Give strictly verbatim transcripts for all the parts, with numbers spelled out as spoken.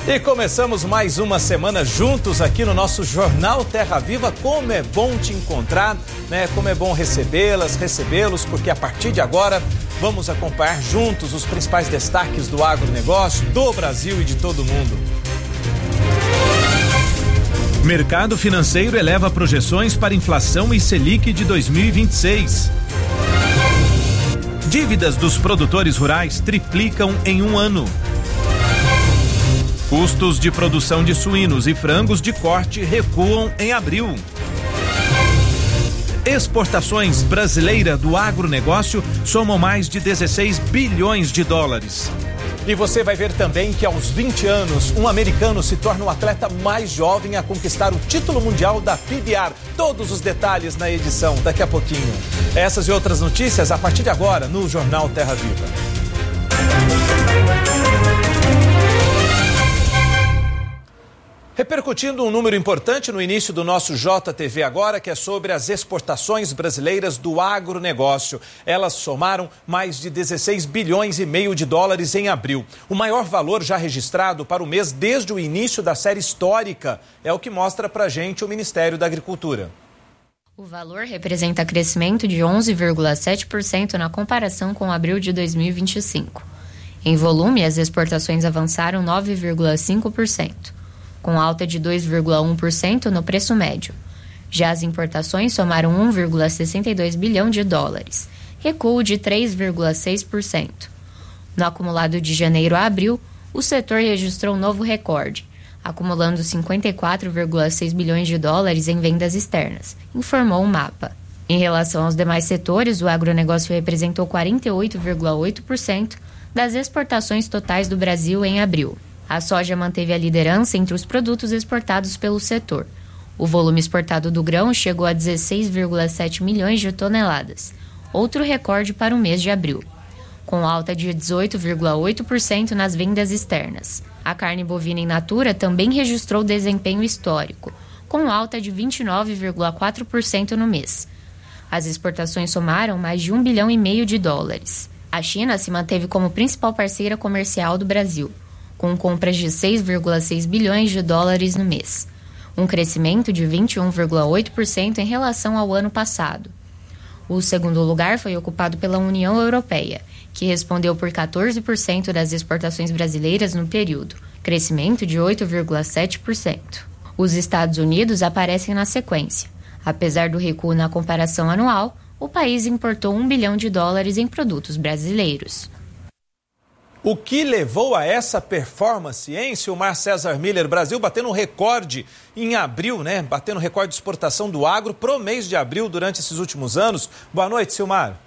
E começamos mais uma semana juntos aqui no nosso Jornal Terra Viva. Como é bom te encontrar, né? Como é bom recebê-las, recebê-los, porque a partir de agora vamos acompanhar juntos os principais destaques do agronegócio, do Brasil e de todo o mundo. Mercado financeiro eleva projeções para inflação e Selic de dois mil e vinte e seis. Dívidas dos produtores rurais triplicam em um ano. Custos de produção de suínos e frangos de corte recuam em abril. Exportações brasileiras do agronegócio somam mais de dezesseis bilhões de dólares. E você vai ver também que aos vinte anos, um americano se torna o atleta mais jovem a conquistar o título mundial da P B R. Todos os detalhes na edição, daqui a pouquinho. Essas e outras notícias a partir de agora no Jornal Terra Viva. Repercutindo um número importante no início do nosso J T V agora, que é sobre as exportações brasileiras do agronegócio. Elas somaram mais de dezesseis bilhões e meio de dólares em abril. O maior valor já registrado para o mês desde o início da série histórica. É o que mostra pra gente o Ministério da Agricultura. O valor representa crescimento de onze vírgula sete por cento na comparação com abril de dois mil e vinte e cinco. Em volume, as exportações avançaram nove vírgula cinco por cento. Com alta de dois vírgula um por cento no preço médio. Já as importações somaram um vírgula sessenta e dois bilhão de dólares, recuo de três vírgula seis por cento. No acumulado de janeiro a abril, o setor registrou um novo recorde, acumulando cinquenta e quatro vírgula seis bilhões de dólares em vendas externas, informou o mapa. Em relação aos demais setores, o agronegócio representou quarenta e oito vírgula oito por cento das exportações totais do Brasil em abril. A soja manteve a liderança entre os produtos exportados pelo setor. O volume exportado do grão chegou a dezesseis vírgula sete milhões de toneladas, outro recorde para o mês de abril, com alta de dezoito vírgula oito por cento nas vendas externas. A carne bovina in natura também registrou desempenho histórico, com alta de vinte e nove vírgula quatro por cento no mês. As exportações somaram mais de um bilhão e meio de dólares. A China se manteve como principal parceira comercial do Brasil, com compras de seis vírgula seis bilhões de dólares no mês, um crescimento de vinte e um vírgula oito por cento em relação ao ano passado. O segundo lugar foi ocupado pela União Europeia, que respondeu por quatorze por cento das exportações brasileiras no período, crescimento de oito vírgula sete por cento. Os Estados Unidos aparecem na sequência. Apesar do recuo na comparação anual, o país importou um bilhão de dólares em produtos brasileiros. O que levou a essa performance, hein, Silmar César Miller? Brasil batendo um recorde em abril, né? Batendo recorde de exportação do agro pro mês de abril durante esses últimos anos. Boa noite, Silmar.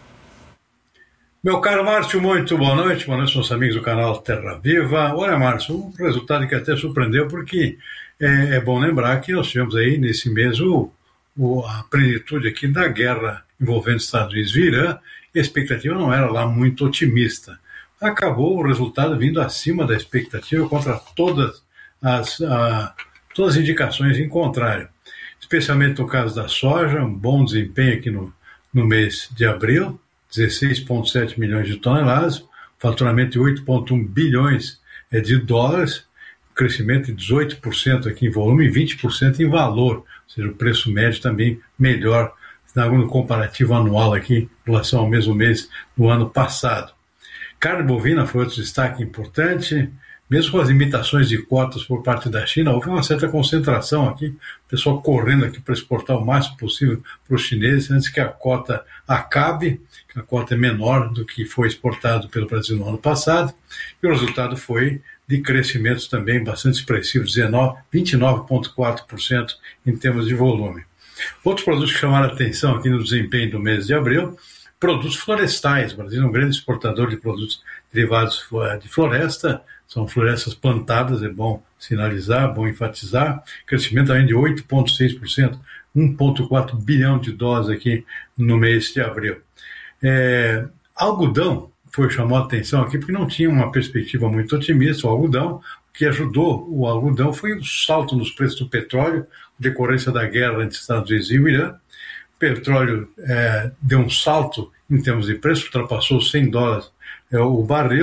Meu caro Márcio, muito boa noite. Boa noite, meus amigos do canal Terra Viva. Olha, Márcio, um resultado que até surpreendeu, porque é, é bom lembrar que nós tivemos aí nesse mês o, o, a plenitude aqui da guerra envolvendo Estados Unidos e Irã, e a expectativa não era lá muito otimista. Acabou o resultado vindo acima da expectativa contra todas as, a, todas as indicações em contrário. Especialmente no caso da soja, um bom desempenho aqui no, no mês de abril, dezesseis vírgula sete milhões de toneladas, faturamento de oito vírgula um bilhões de dólares, crescimento de dezoito por cento aqui em volume e vinte por cento em valor, ou seja, o preço médio também melhor no comparativo anual aqui em relação ao mesmo mês do ano passado. Carne bovina foi outro destaque importante, mesmo com as limitações de cotas por parte da China, houve uma certa concentração aqui, o pessoal correndo aqui para exportar o máximo possível para os chineses antes que a cota acabe, que a cota é menor do que foi exportado pelo Brasil no ano passado, e o resultado foi de crescimentos também bastante expressivos, vinte e nove vírgula quatro por cento em termos de volume. Outros produtos que chamaram a atenção aqui no desempenho do mês de abril, produtos florestais. O Brasil é um grande exportador de produtos derivados de floresta, são florestas plantadas, é bom sinalizar, bom enfatizar, crescimento também de oito vírgula seis por cento, um vírgula quatro bilhão de dólares aqui no mês de abril. É, algodão foi chamou a atenção aqui porque não tinha uma perspectiva muito otimista, o algodão, o que ajudou o algodão foi o salto nos preços do petróleo, decorrência da guerra entre Estados Unidos e o Irã. O petróleo é, deu um salto em termos de preço, ultrapassou cem dólares é, o barril,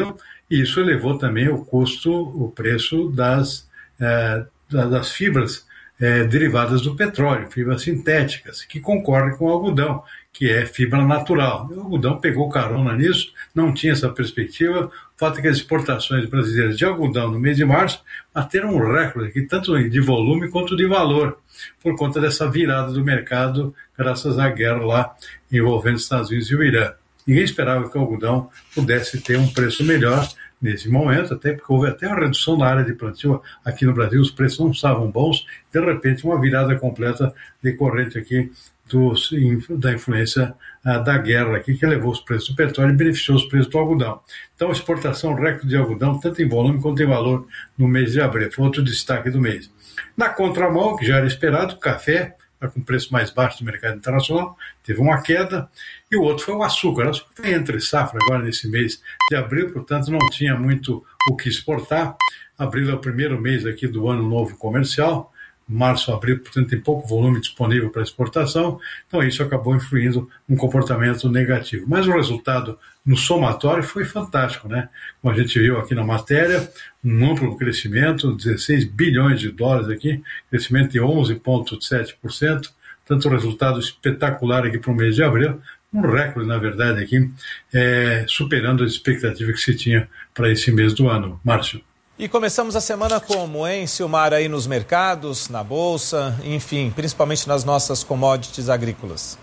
E isso elevou também o custo, o preço das, eh, das fibras eh, derivadas do petróleo, fibras sintéticas, que concorrem com o algodão, que é fibra natural. O algodão pegou carona nisso, não tinha essa perspectiva. O fato é que as exportações brasileiras de algodão no mês de março bateram um recorde aqui, tanto de volume quanto de valor, por conta dessa virada do mercado, graças à guerra lá envolvendo os Estados Unidos e o Irã. Ninguém esperava que o algodão pudesse ter um preço melhor nesse momento, até porque houve até uma redução na área de plantio aqui no Brasil, os preços não estavam bons, de repente uma virada completa decorrente aqui do, da influência ah, da guerra aqui, que levou os preços do petróleo e beneficiou os preços do algodão. Então, exportação recorde de algodão, tanto em volume quanto em valor, no mês de abril, foi outro destaque do mês. Na contramão, que já era esperado, o café, com preço mais baixo do mercado internacional, teve uma queda, e o outro foi o açúcar. O açúcar foi entre safra agora nesse mês de abril, portanto não tinha muito o que exportar. Abril é o primeiro mês aqui do ano novo comercial, março, abril, portanto tem pouco volume disponível para exportação, então isso acabou influindo um comportamento negativo. Mas o resultado no somatório foi fantástico, né? Como a gente viu aqui na matéria, um amplo crescimento, dezesseis bilhões de dólares aqui, crescimento de onze vírgula sete por cento, tanto resultado espetacular aqui para o mês de abril, um recorde, na verdade, aqui, é, superando as expectativas que se tinha para esse mês do ano. Márcio. E começamos a semana como, hein, Silmar, aí nos mercados, na bolsa, enfim, principalmente nas nossas commodities agrícolas?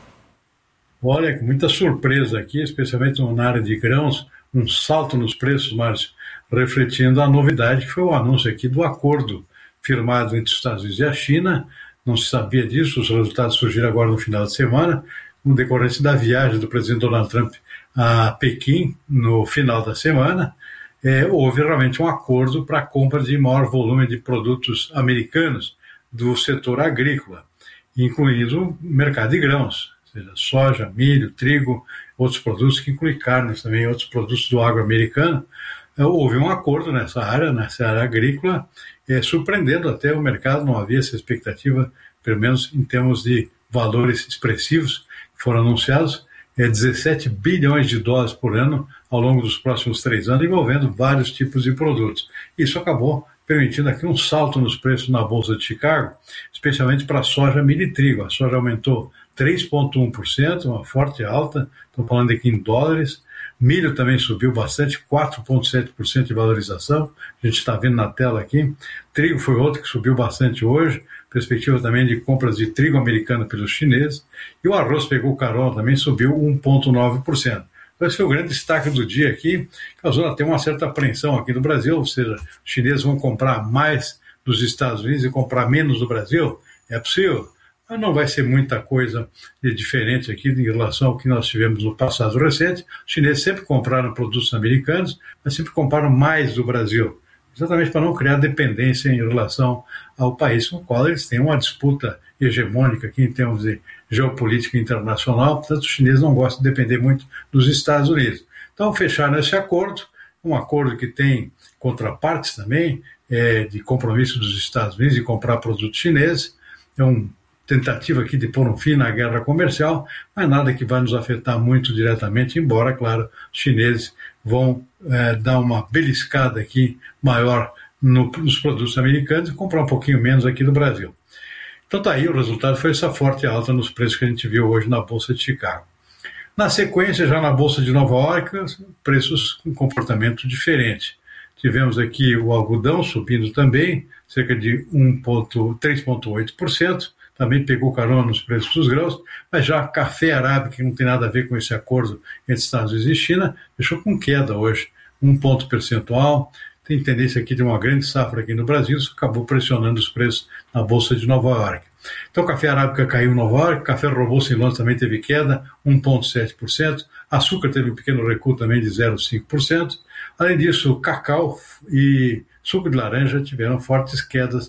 Olha, com muita surpresa aqui, especialmente na área de grãos, um salto nos preços, Márcio, refletindo a novidade que foi o anúncio aqui do acordo firmado entre os Estados Unidos e a China. Não se sabia disso, os resultados surgiram agora no final de semana, no decorrência da viagem do presidente Donald Trump a Pequim no final da semana. É, houve realmente um acordo para a compra de maior volume de produtos americanos do setor agrícola, incluindo o mercado de grãos, ou seja, soja, milho, trigo, outros produtos que incluem carnes também, outros produtos do agro americano. É, houve um acordo nessa área, nessa área agrícola, é, surpreendendo até o mercado, não havia essa expectativa, pelo menos em termos de valores expressivos que foram anunciados, é dezessete bilhões de dólares por ano ao longo dos próximos três anos, envolvendo vários tipos de produtos. Isso acabou permitindo aqui um salto nos preços na Bolsa de Chicago, especialmente para a soja, milho e trigo. A soja aumentou três vírgula um por cento, uma forte alta, estamos falando aqui em dólares. Milho também subiu bastante, quatro vírgula sete por cento de valorização, a gente está vendo na tela aqui. Trigo foi outro que subiu bastante hoje, perspectiva também de compras de trigo americano pelos chineses. E o arroz pegou carona também, subiu um vírgula nove por cento. Então, esse foi o grande destaque do dia aqui, causou até uma certa apreensão aqui no Brasil, ou seja, os chineses vão comprar mais dos Estados Unidos e comprar menos do Brasil. É possível? Mas não vai ser muita coisa de diferente aqui em relação ao que nós tivemos no passado recente. Os chineses sempre compraram produtos americanos, mas sempre compraram mais do Brasil, exatamente para não criar dependência em relação ao país com o qual eles têm uma disputa hegemônica aqui em termos de geopolítica internacional. Portanto, os chineses não gostam de depender muito dos Estados Unidos. Então, fecharam esse acordo, um acordo que tem contrapartes também, é, de compromisso dos Estados Unidos de comprar produtos chineses. É uma tentativa aqui de pôr um fim na guerra comercial, mas nada que vai nos afetar muito diretamente, embora, claro, os chineses vão é, dar uma beliscada aqui maior no, nos produtos americanos e comprar um pouquinho menos aqui no Brasil. Então tá aí, o resultado foi essa forte alta nos preços que a gente viu hoje na Bolsa de Chicago. Na sequência, já na Bolsa de Nova York, preços com comportamento diferente. Tivemos aqui o algodão subindo também, cerca de três vírgula oito por cento, também pegou carona nos preços dos grãos, mas já café arábica, que não tem nada a ver com esse acordo entre Estados Unidos e China, deixou com queda hoje, um ponto percentual. Tem tendência aqui de uma grande safra aqui no Brasil, isso acabou pressionando os preços na Bolsa de Nova York. Então, o café arábica caiu em Nova York, café robusto em Londres também teve queda, um vírgula sete por cento, açúcar teve um pequeno recuo também de zero vírgula cinco por cento. Além disso, cacau e suco de laranja tiveram fortes quedas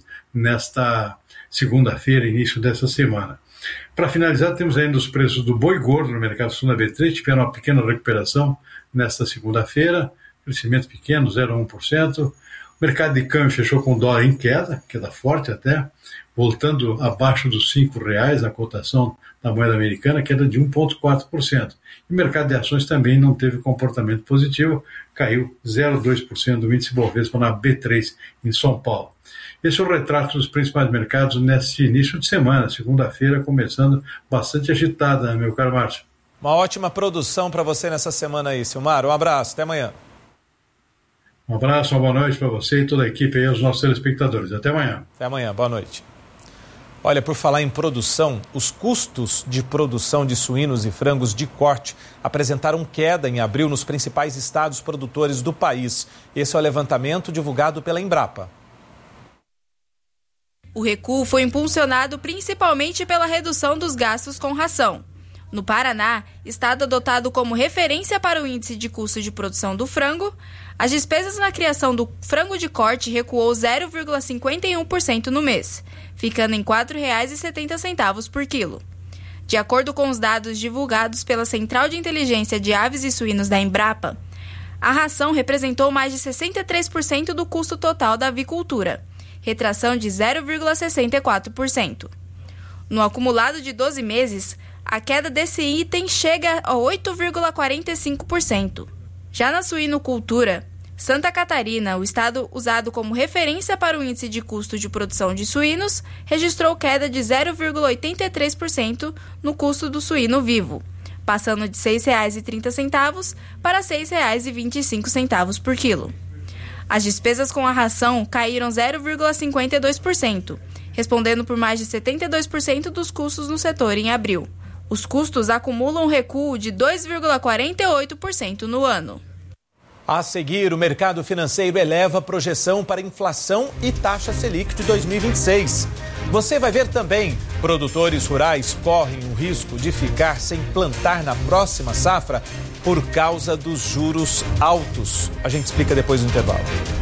nesta segunda-feira, início dessa semana. Para finalizar, temos ainda os preços do boi gordo no mercado sul da B três, tiveram uma pequena recuperação nesta segunda-feira, crescimento pequeno, zero vírgula um por cento. O mercado de câmbio fechou com o dólar em queda, queda forte até, voltando abaixo dos cinco reais a cotação da moeda americana, queda de um vírgula quatro por cento. E o mercado de ações também não teve comportamento positivo, caiu zero vírgula dois por cento do índice Bovespa na B três, em São Paulo. Esse é o retrato dos principais mercados neste início de semana, segunda-feira, começando bastante agitada, meu caro Márcio. Uma ótima produção para você nessa semana aí, Silmar. Um abraço, até amanhã. Um abraço, uma boa noite para você e toda a equipe e aos nossos telespectadores. Até amanhã. Até amanhã, boa noite. Olha, por falar em produção, os custos de produção de suínos e frangos de corte apresentaram queda em abril nos principais estados produtores do país. Esse é o levantamento divulgado pela Embrapa. O recuo foi impulsionado principalmente pela redução dos gastos com ração. No Paraná, estado adotado como referência para o índice de custo de produção do frango, as despesas na criação do frango de corte recuou zero vírgula cinquenta e um por cento no mês, ficando em quatro reais e setenta centavos por quilo. De acordo com os dados divulgados pela Central de Inteligência de Aves e Suínos da Embrapa, a ração representou mais de sessenta e três por cento do custo total da avicultura, retração de zero vírgula sessenta e quatro por cento. No acumulado de doze meses, a queda desse item chega a oito vírgula quarenta e cinco por cento. Já na suinocultura, Santa Catarina, o estado usado como referência para o índice de custo de produção de suínos, registrou queda de zero vírgula oitenta e três por cento no custo do suíno vivo, passando de seis reais e trinta centavos para seis reais e vinte e cinco centavos por quilo. As despesas com a ração caíram zero vírgula cinquenta e dois por cento, respondendo por mais de setenta e dois por cento dos custos no setor em abril. Os custos acumulam um recuo de dois vírgula quarenta e oito por cento no ano. A seguir, o mercado financeiro eleva a projeção para inflação e taxa Selic de dois mil e vinte e seis. Você vai ver também, produtores rurais correm o risco de ficar sem plantar na próxima safra por causa dos juros altos. A gente explica depois do intervalo.